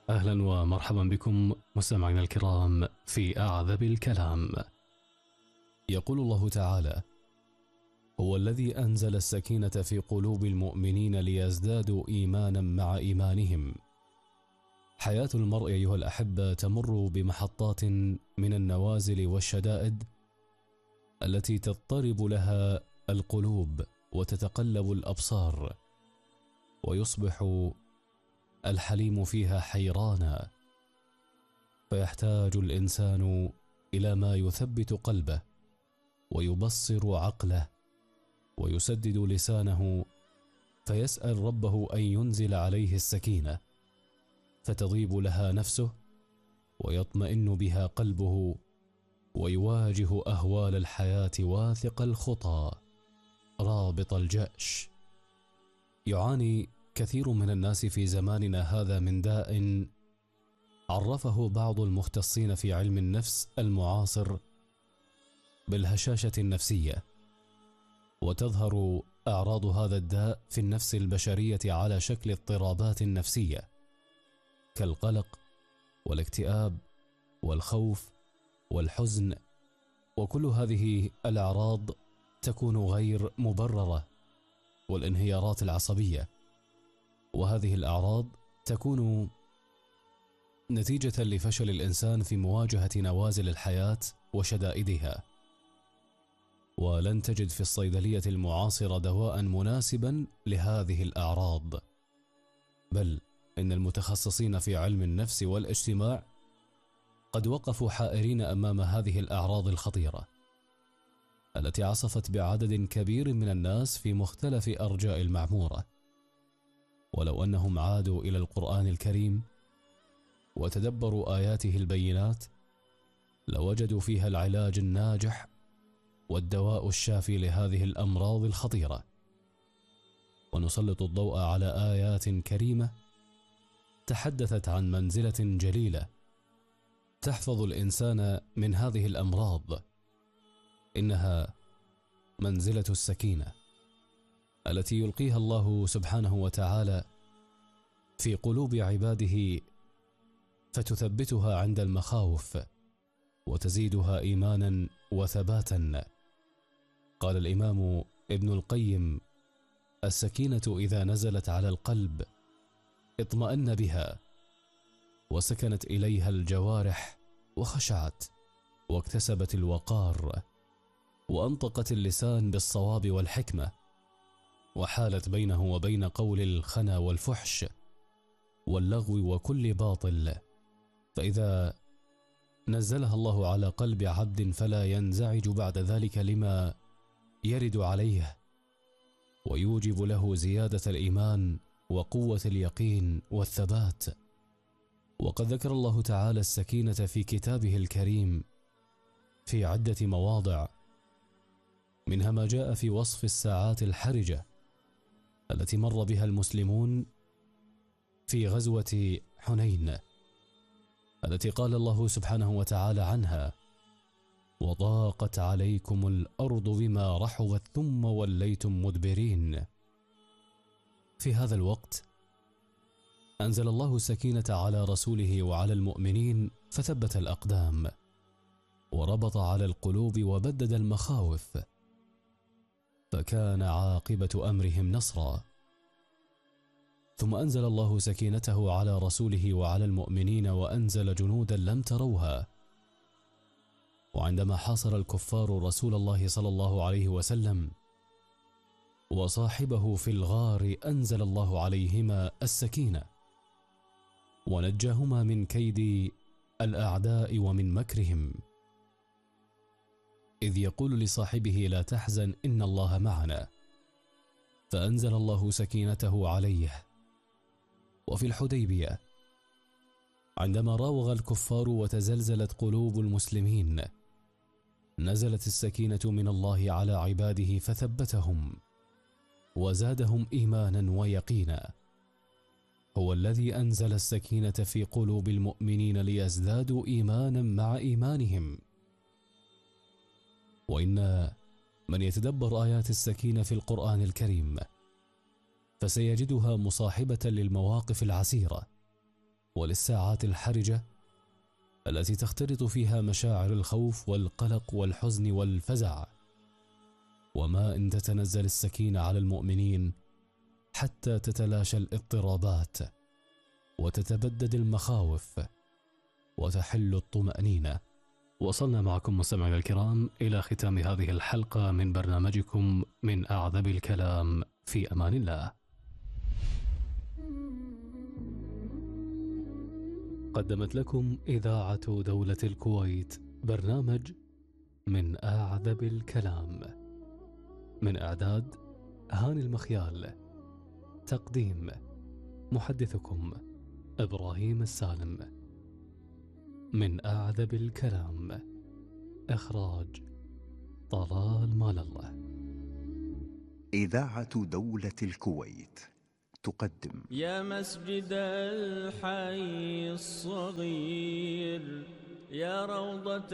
أهلا ومرحبا بكم مستمعينا الكرام في أعذب الكلام. يقول الله تعالى: هو الذي أنزل السكينة في قلوب المؤمنين ليزدادوا إيمانا مع إيمانهم. حياة المرء أيها الأحبة تمر بمحطات من النوازل والشدائد التي تضطرب لها القلوب وتتقلب الأبصار، ويصبح الحليم فيها حيرانا، فيحتاج الإنسان إلى ما يثبت قلبه ويبصر عقله ويسدد لسانه، فيسأل ربه أن ينزل عليه السكينة فتضيب لها نفسه ويطمئن بها قلبه، ويواجه أهوال الحياة واثق الخطى رابط الجأش. يعاني كثير من الناس في زماننا هذا من داء عرفه بعض المختصين في علم النفس المعاصر بالهشاشة النفسية، وتظهر أعراض هذا الداء في النفس البشرية على شكل اضطرابات نفسية كالقلق والاكتئاب والخوف والحزن، وكل هذه الأعراض تكون غير مبررة، والانهيارات العصبية، وهذه الأعراض تكون نتيجة لفشل الإنسان في مواجهة نوازل الحياة وشدائدها. ولن تجد في الصيدلية المعاصرة دواء مناسبا لهذه الأعراض، بل إن المتخصصين في علم النفس والاجتماع قد وقفوا حائرين أمام هذه الأعراض الخطيرة التي عصفت بعدد كبير من الناس في مختلف أرجاء المعمورة. ولو أنهم عادوا إلى القرآن الكريم وتدبروا آياته البينات لوجدوا فيها العلاج الناجح والدواء الشافي لهذه الأمراض الخطيرة. ونسلط الضوء على آيات كريمة تحدثت عن منزلة جليلة تحفظ الإنسان من هذه الأمراض، إنها منزلة السكينة التي يلقيها الله سبحانه وتعالى في قلوب عباده فتثبتها عند المخاوف وتزيدها إيمانا وثباتا. قال الإمام ابن القيم: السكينة إذا نزلت على القلب اطمأن بها، وسكنت إليها الجوارح وخشعت، واكتسبت الوقار، وأنطقت اللسان بالصواب والحكمة، وحالت بينه وبين قول الخنا والفحش واللغو وكل باطل. فإذا نزلها الله على قلب عبد فلا ينزعج بعد ذلك لما يرد عليه، ويوجب له زيادة الإيمان وقوة اليقين والثبات. وقد ذكر الله تعالى السكينة في كتابه الكريم في عدة مواضع، منها ما جاء في وصف الساعات الحرجة التي مر بها المسلمون في غزوة حنين، التي قال الله سبحانه وتعالى عنها: وضاقت عليكم الأرض بما رحبت ثم وليتم مدبرين. في هذا الوقت أنزل الله السكينة على رسوله وعلى المؤمنين فثبت الأقدام وربط على القلوب وبدد المخاوف، فكان عاقبة أمرهم نصرا. ثم أنزل الله سكينته على رسوله وعلى المؤمنين وأنزل جنودا لم تروها. وعندما حاصر الكفار رسول الله صلى الله عليه وسلم وصاحبه في الغار أنزل الله عليهما السكينة ونجاهما من كيد الأعداء ومن مكرهم، إذ يقول لصاحبه: لا تحزن إن الله معنا، فأنزل الله سكينته عليه. وفي الحديبية عندما راوغ الكفار وتزلزلت قلوب المسلمين نزلت السكينة من الله على عباده فثبتهم وزادهم إيمانا ويقينا. هو الذي أنزل السكينة في قلوب المؤمنين ليزدادوا إيمانا مع إيمانهم. وإن من يتدبر آيات السكينة في القرآن الكريم فسيجدها مصاحبة للمواقف العسيرة وللساعات الحرجة التي تختلط فيها مشاعر الخوف والقلق والحزن والفزع. وما إن تتنزل السكينة على المؤمنين حتى تتلاشى الاضطرابات وتتبدد المخاوف وتحل الطمأنينة. وصلنا معكم مستمعينا الكرام إلى ختام هذه الحلقة من برنامجكم من أعذب الكلام. في أمان الله. قدمت لكم إذاعة دولة الكويت برنامج من أعذب الكلام، من إعداد هاني المخيال، تقديم محدثكم إبراهيم السالم. من أعذب الكلام، إخراج طلال مال الله. إذاعة دولة الكويت تقدم يا مسجد الحي الصغير، يا روضة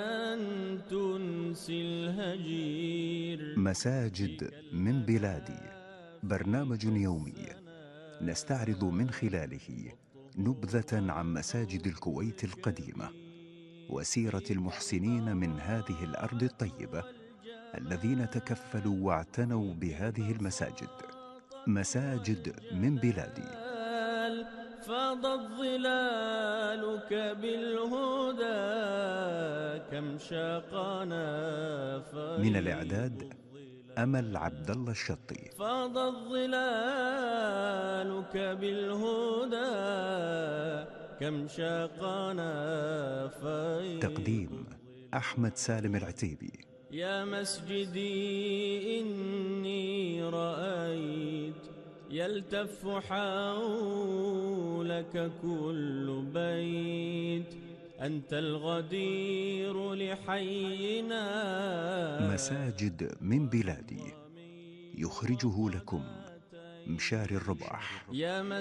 تنسي الهجير. مساجد من بلادي، برنامج يومي نستعرض من خلاله نبذة عن مساجد الكويت القديمة وسيرة المحسنين من هذه الأرض الطيبة الذين تكفلوا واعتنوا بهذه المساجد. مساجد من بلادي. فاضت ظلالك بالهدى، كم شاقنا من الإعداد أمل عبد الله الشطي. فاضت ظلالك بالهدى، كم شاقنا فيض. تقديم أحمد سالم العتيبي. يا مسجدي إني رأيت يلتف حولك كل بيت، أنت الغدير لحينا. مساجد من بلادي، يخرجه لكم مشاري الرباح.